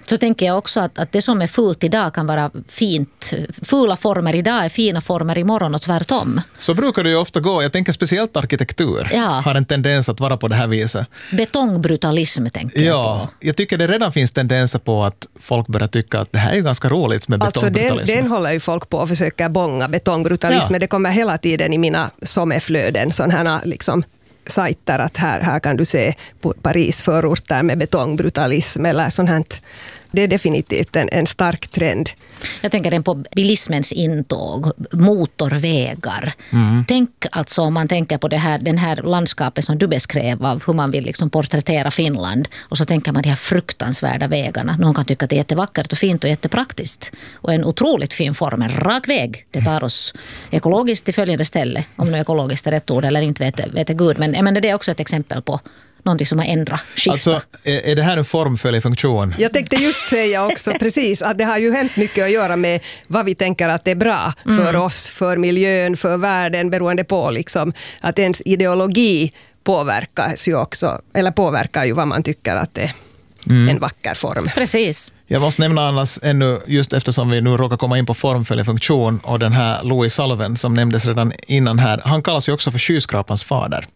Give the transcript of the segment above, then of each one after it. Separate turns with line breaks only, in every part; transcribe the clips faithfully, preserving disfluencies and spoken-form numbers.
Så tänker jag också att, att det som är fult idag kan vara fint. Fula former idag är fina former imorgon och tvärtom.
Så brukar det ju ofta gå. Jag tänker speciellt arkitektur ja. har en tendens att vara på det här viset.
Betongbrutalism tänker jag
Ja, på. Jag tycker det redan finns tendenser på att folk börjar tycka att det här är ganska roligt med
alltså
betongbrutalism.
Den, den håller ju folk på och försöker bånga betongbrutalism. Ja. Det kommer hela tiden i mina sommarflöden sådana här liksom sajter att här, här kan du se Paris förorter med betongbrutalism eller sånt här. Det är definitivt en, en stark trend.
Jag tänker den på bilismens intåg, motorvägar. Mm. Tänk alltså om man tänker på det här, den här landskapet som du beskrev av hur man vill liksom porträttera Finland. Och så tänker man de här fruktansvärda vägarna. Någon kan tycka att det är jättevackert och fint och jättepraktiskt. Och en otroligt fin form, en rak väg. Det tar oss ekologiskt till följande ställe. Om nu ekologiskt är rätt ord eller inte vet, vet jag Gud. Men, men det är också ett exempel på någonting som har ändrat, skiftat.
Alltså, är, är det här en formföljd funktion?
Jag tänkte just säga också precis att det har ju hemskt mycket att göra med vad vi tänker att det är bra mm. för oss, för miljön, för världen, beroende på liksom att ens ideologi påverkas ju också, eller påverkar ju vad man tycker att det är mm. en vacker form.
Precis.
Jag måste nämna annars ännu, just eftersom vi nu råkar komma in på formföljefunktion och den här Louis Sullivan som nämndes redan innan här, han kallas ju också för skyskrapans fader.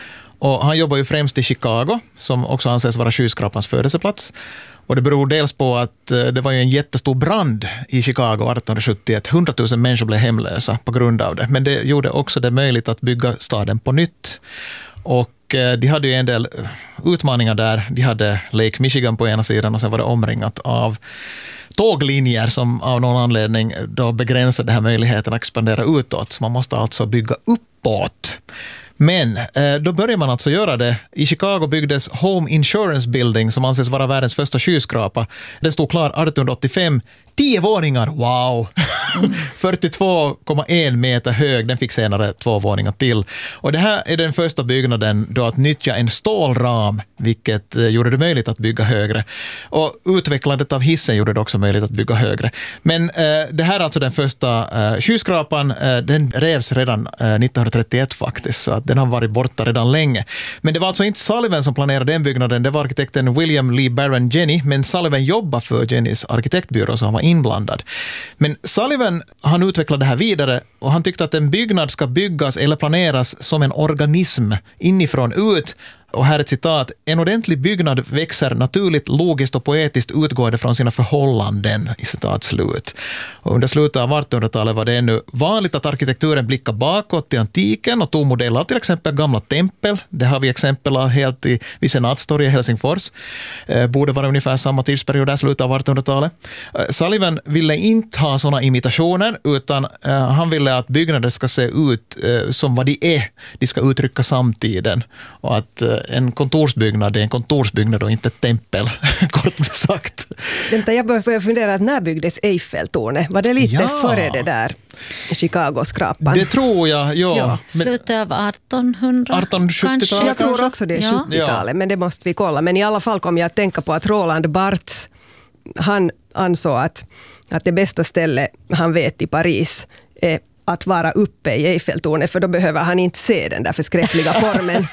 Och han jobbar ju främst i Chicago, som också anses vara skyskrapans födelseplats. Och det beror dels på att det var ju en jättestor brand i Chicago arton sjuttioett. hundratusen människor blev hemlösa på grund av det. Men det gjorde också det möjligt att bygga staden på nytt. Och de hade ju en del utmaningar där. De hade Lake Michigan på ena sidan och sen var det omringat av tåglinjer som av någon anledning då begränsade den här möjligheten att expandera utåt. Så man måste alltså bygga uppåt. Men eh, då börjar man alltså göra det. I Chicago byggdes Home Insurance Building som anses vara världens första skyskrapa. Den stod klar arton åttiofem. Tio våningar, wow! Mm. fyrtiotvå komma en meter hög, den fick senare två våningar till. Och det här är den första byggnaden då att nyttja en stålram, vilket eh, gjorde det möjligt att bygga högre. Och utvecklandet av hissen gjorde det också möjligt att bygga högre. Men eh, det här är alltså den första eh, skyskrapan, eh, den revs redan eh, nittonhundratrettioett faktiskt, så att den har varit borta redan länge. Men det var alltså inte Sullivan som planerade den byggnaden, det var arkitekten William Lee Barron Jenney, men Sullivan jobbar för Jenneys arkitektbyrå så han var inblandad. Men Sullivan, han utvecklade det här vidare och han tyckte att en byggnad ska byggas eller planeras som en organism inifrån ut. Och här är ett citat: en ordentlig byggnad växer naturligt, logiskt och poetiskt utgående från sina förhållanden, i citat slut. Och under slutet av artonhundratalet var det ännu vanligt att arkitekturen blickar bakåt till antiken och tog modeller av till exempel gamla tempel. Det har vi exempel av helt i vid Senatstorget i Helsingfors. Eh, borde vara ungefär samma tidsperiod där, slutet av artonhundratalet. Eh, Sullivan ville inte ha sådana imitationer utan eh, han ville att byggnader ska se ut eh, som vad de är. De ska uttrycka samtiden och att eh, en kontorsbyggnad är en kontorsbyggnad och inte ett tempel, kort sagt.
Vänta, jag börjar fundera att när byggdes Eiffeltornet? Var det lite ja. före det där Chicago-skrapan?
Det tror jag, ja. ja.
Slutet av artonhundra
arton sjuttiotalet.
Jag tror också det är ja. sjuttiotalet, men det måste vi kolla. Men i alla fall kom jag att tänka på att Roland Barthes, han ansåg att, att det bästa stället han vet i Paris är att vara uppe i Eiffeltornet, för då behöver han inte se den där förskräckliga formen.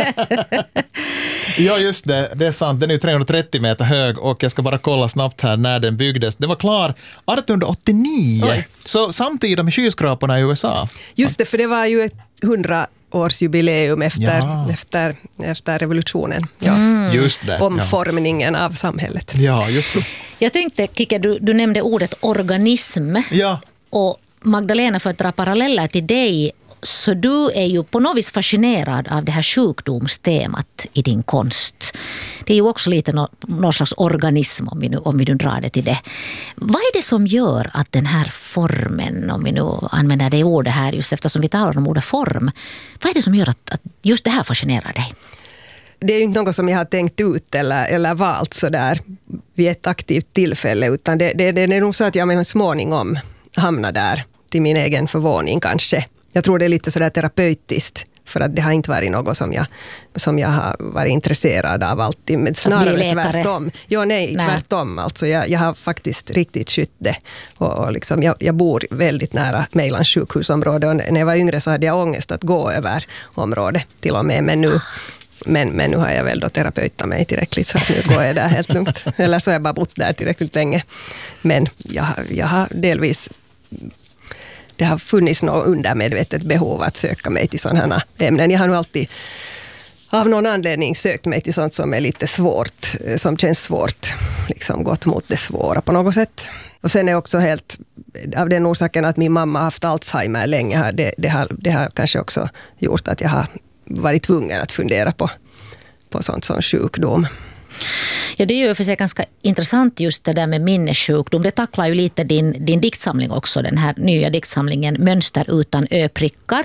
Ja, just det. Det är sant. Den är ju trehundratrettio meter hög och jag ska bara kolla snabbt här när den byggdes. Den var klar arton åttionio. Oj. Så samtidigt med skyskraporna i U S A.
Just det, för det var ju ett hundraårsjubileum efter, ja. efter, efter revolutionen. Ja.
Mm. Just det.
Omformningen ja. av samhället.
Ja, just det.
Jag tänkte, Kike, du, du nämnde ordet organism.
Ja.
Och Magdalena, för att dra paralleller till dig, så du är ju på något vis fascinerad av det här sjukdomstemat i din konst. Det är ju också lite no, någon slags organism om vi, nu, om vi nu drar det till det. Vad är det som gör att den här formen, om vi nu använder det ordet här just eftersom vi talar om ordet form, vad är det som gör att, att just det här fascinerar dig?
Det är ju inte något som jag har tänkt ut eller, eller valt så där vid ett aktivt tillfälle, utan det, det, det är nog så att jag med småningom hamna där till min egen förvåning kanske. Jag tror det är lite sådär terapeutiskt, för att det har inte varit något som jag, som jag har varit intresserad av alltid, men snarare tvärtom. Ja, nej, nej. tvärtom. Alltså jag, jag har faktiskt riktigt skytt det. Och, och liksom, jag, jag bor väldigt nära Mejlans sjukhusområde och när jag var yngre så hade jag ångest att gå över området till och med, men nu Men, men nu har jag väl då terapeutat mig tillräckligt så att nu går jag där helt lugnt. Eller så har jag bara bott där tillräckligt länge. Men jag, jag har delvis, det har funnits något undermedvetet behov att söka mig till sådana här ämnen. Jag har nog alltid av någon anledning sökt mig till sånt som är lite svårt, som känns svårt, liksom gått mot det svåra på något sätt. Och sen är också helt, av den orsaken att min mamma har haft Alzheimer länge, det, det, har, det har kanske också gjort att jag har varit tvungen att fundera på, på sånt som sjukdom.
Ja, det är ju för sig ganska intressant just det där med minnessjukdom. Det tacklar ju lite din, din diktsamling också, den här nya diktsamlingen Mönster utan ö-prickar.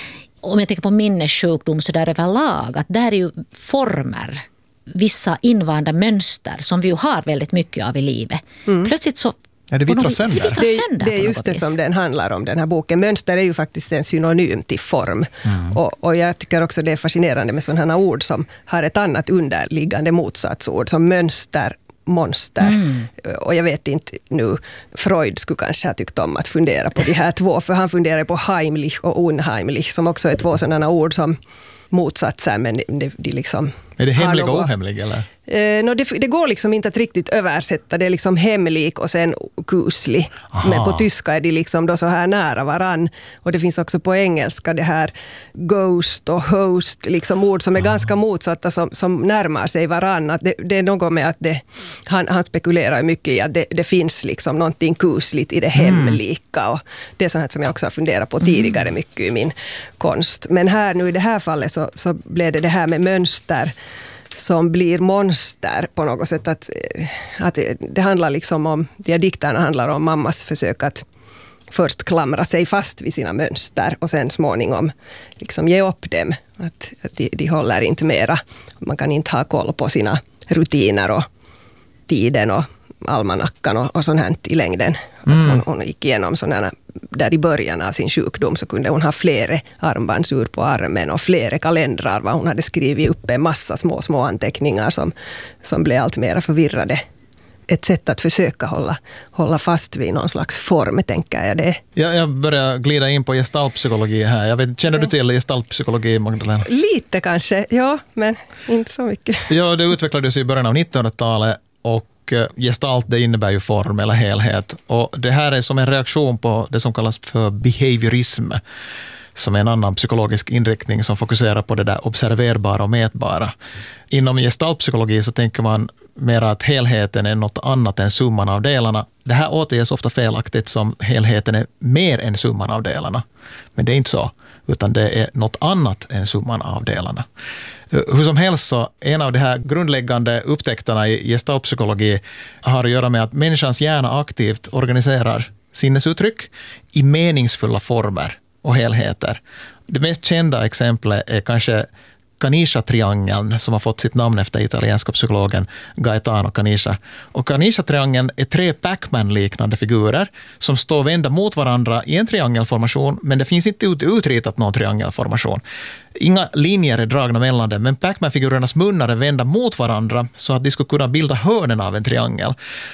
Om jag tänker på minnessjukdom så där överlag, att där är ju former, vissa invanda mönster som vi ju har väldigt mycket av i livet. Mm. Plötsligt så
Ja, det vittrar sönder.
Det, vittrar sönder
det, det är just det
vis.
som den handlar om, den här boken. Mönster är ju faktiskt en synonym till form. Mm. Och, och jag tycker också det är fascinerande med sådana här ord som har ett annat underliggande motsatsord, som mönster, monster. Mm. Och jag vet inte nu, Freud skulle kanske ha tyckt om att fundera på de här två, för han funderar på heimlich och unheimlich, som också är två sådana ord som motsatser, men de, de liksom...
Är det hemlig och ohemlig eller?
Eh, no, det, det går liksom inte att riktigt översätta. Det är liksom hemlig och sen kuslig. Aha. Men på tyska är de liksom då så här nära varann. Och det finns också på engelska det här ghost och host, liksom ord som är Aha. ganska motsatta, som, som närmar sig varann. Att det, det är något med att det, han, han spekulerar mycket i att det, det finns liksom någonting kusligt i det hemlika. Mm. Och det är sånt som jag också har funderat på tidigare mycket i min konst. Men här nu i det här fallet så, så blev det det här med mönster som blir monster på något sätt. Att, att det handlar liksom om, de här dikterna handlar om mammas försök att först klamra sig fast vid sina mönster och sen småningom liksom ge upp dem. Att, att de, de håller inte mera. Man kan inte ha koll på sina rutiner och tiden och almanackan och, och sånt här i längden. Mm. Att hon, hon gick igenom sådana, där i början av sin sjukdom så kunde hon ha flera armbandsur på armen och flera kalendrar vad hon hade skrivit upp, en massa små, små anteckningar som, som blev allt mer förvirrade. Ett sätt att försöka hålla, hålla fast vid någon slags form, tänker jag det.
Ja, jag börjar glida in på gestaltpsykologi här. Jag vet, känner du till gestaltpsykologi, Magdalena?
Lite kanske, ja, men inte så mycket.
Ja, det utvecklades i början av nittonhundratalet och gestalt, det innebär ju form eller helhet. Och det här är som en reaktion på det som kallas för behaviorism, som är en annan psykologisk inriktning som fokuserar på det där observerbara och mätbara. Inom gestaltpsykologi så tänker man mer att helheten är något annat än summan av delarna. Det här återges ofta felaktigt som helheten är mer än summan av delarna. Men det är inte så, utan det är något annat än summan av delarna. Hur som helst så, en av de här grundläggande upptäckterna i gestaltpsykologi har att göra med att människans hjärna aktivt organiserar sinnesuttryck i meningsfulla former och helheter. Det mest kända exemplet är kanske Canisa-triangeln som har fått sitt namn efter italienska psykologen Gaetano Canisa. Och Canisa-triangeln är tre Pac-Man-liknande figurer som står vända mot varandra i en triangelformation, men det finns inte ut- utritat någon triangelformation. Inga linjer är dragna mellan dem, men Pac-Man-figurernas munnar är vända mot varandra så att de skulle kunna bilda hörnen av en triangel.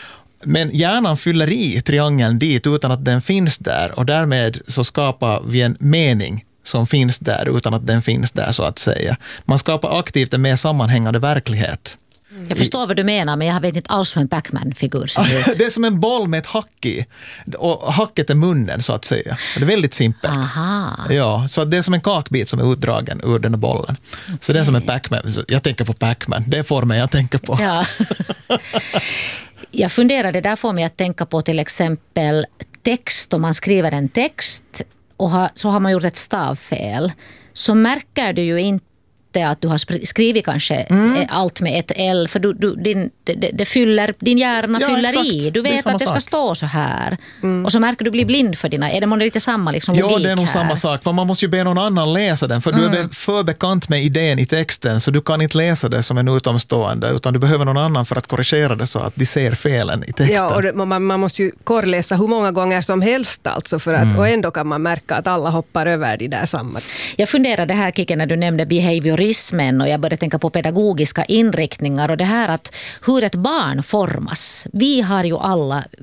Men hjärnan fyller i triangeln dit utan att den finns där, och därmed så skapar vi en mening som finns där utan att den finns där, så att säga. Man skapar aktivt en mer sammanhängande verklighet.
Jag förstår vad du menar, men jag vet inte alls hur en Pac-Man-figur ser ut.
Det är som en boll med ett hack i. Och hacket är munnen, så att säga. Det är väldigt simpelt.
Aha.
Ja, så det är som en kakbit som är utdragen ur den bollen. Okay. Så det är som en Pac-Man. Jag tänker på Pac-Man. Det är formen jag tänker på.
Ja. Jag funderade, där får mig att tänka på till exempel text. Om man skriver en text och har, så har man gjort ett stavfel, så märker du ju inte att du har skrivit kanske mm. allt med ett L, för du, du, din, det, det fyller, din hjärna ja, fyller exakt. i. Du vet det att det ska sak. stå så här. Mm. Och så märker du blir blind för dina. Är det många lite samma liksom,
ja,
logik här?
Ja, det är nog samma sak. För man måste ju be någon annan läsa den. För mm. du är för bekant med idén i texten, så du kan inte läsa det som en utomstående, utan du behöver någon annan för att korrigera det så att de ser felen i texten.
Ja, och det, man, man måste ju korrläsa hur många gånger som helst alltså, för att, mm. och ändå kan man märka att alla hoppar över de där samma.
Jag funderade här, Kike, när du nämnde behaviorismen, och jag började tänka på pedagogiska inriktningar och det här att hur ett barn formas. Vi har ju alla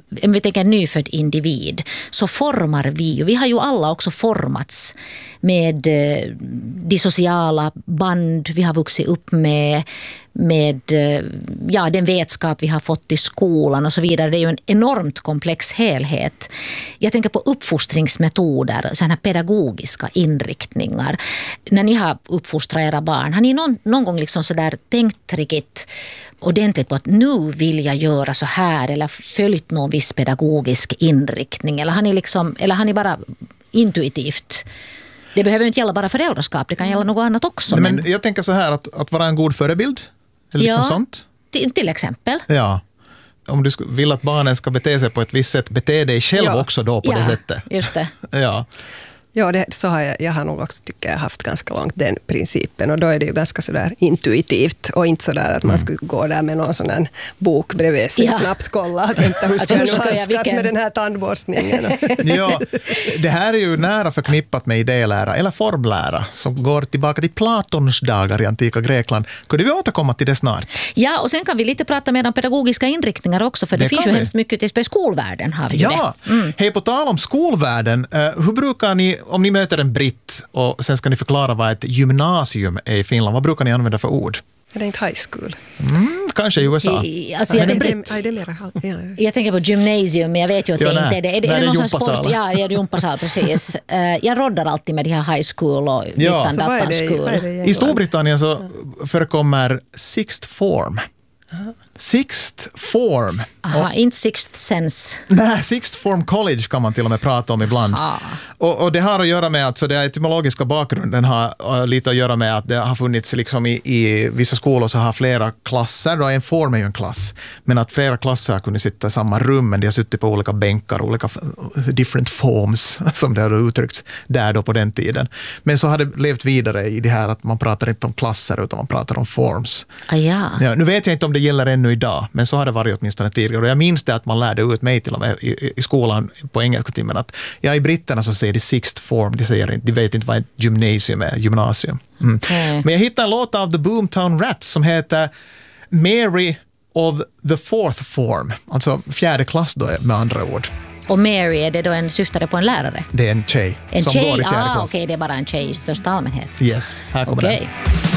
om vi tänker en nyfödd individ, så formar vi ju, vi har ju alla också formats med eh, de sociala band vi har vuxit upp med, med eh, ja, den vetskap vi har fått i skolan och så vidare. Det är ju en enormt komplex helhet. Jag tänker på uppfostringsmetoder, sådana här pedagogiska inriktningar. När ni har uppfostrat era barn, har ni någon, någon gång liksom så där tänkt riktigt ordentligt på att nu vill jag göra så här eller följt någon viss pedagogisk inriktning, eller har ni liksom, eller har ni bara intuitivt? Det behöver inte gälla bara föräldraskap, det kan gälla något annat också.
Nej, men,
men
jag tänker så här att, att vara en god förebild, eller liksom
ja,
sånt.
Till, till exempel.
Ja. Om du vill att barnen ska bete sig på ett visst sätt, bete dig själv ja. också då på
ja,
det sättet.
Just det.
ja.
Ja, det, så har jag, jag har nog också, tycker jag, haft ganska långt den principen. Och då är det ju ganska sådär intuitivt och inte sådär att man skulle gå där med någon sån där bok bredvid sig och
Ja.
snabbt kolla att vänta, hur ska jag nu handskas
vilken-
med den här tandborstningen.
ja, det här är ju nära förknippat med idélära eller formlära som går tillbaka till Platons dagar i antika Grekland. Kunde vi återkomma till det snart?
Ja, och sen kan vi lite prata mer om pedagogiska inriktningar också, för det,
Det
finns
kan
ju
vi.
hemskt mycket till skolvärlden har vi ju
Ja,
det. Mm.
hej, på tal om skolvärlden, eh, hur brukar ni, om ni möter en britt och sen ska ni förklara vad ett gymnasium är i Finland, vad brukar ni använda för ord?
Är det inte high school?
Mm, kanske i U S A.
I- alltså jag
Men en
tänkte-
britt.
Aj, det är mera halv- ja, ja.
Jag tänker på gymnasium, men jag vet ju att
Ja,
det
nej.
inte är det. Är det,
Nej,
är det
det är
någon sån sport?
gympasal.
Ja, det är gympasal, precis. Eh, jag roddar alltid med de här high school och
Ja.
utan
Så vad är
datan
det,
school.
vad är det i
I
England?
Storbritannien så förekommer sixth form. Sixth form.
Aha, inte sixth sense.
Nej, Sixth Form College kan man till och med prata om ibland.
Ah.
Och, och det har att göra med att så det etymologiska bakgrunden har uh, lite att göra med att det har funnits liksom i, i vissa skolor så har flera klasser, då en form är ju en klass, men att flera klasser har kunnat sitta i samma rum, men de har suttit på olika bänkar, olika f- different forms som det har uttryckts där då på den tiden. Men så har det levt vidare i det här att man pratar inte om klasser utan man pratar om forms.
Ah, ja.
Ja, nu vet jag inte om det gäller ännu idag, men så har det varit åtminstone tidigare. Och jag minns det att man lärde ut mig till och med i, i skolan på engelska timmen att ja, i britterna så säger de sixth form, de, säger inte, de vet inte vad ett gymnasium är, gymnasium. Mm.
Mm.
Men jag hittade en låt av The Boomtown Rats som heter Mary of the fourth form, alltså fjärde klass då med andra ord.
Och Mary, är det då en syftare på en lärare?
Det är en tjej
En
som
tjej?
går i fjärde
Ah,
klass.
okej, det är bara en tjej i största allmänhet.
Yes, här kommer
Okej.
den.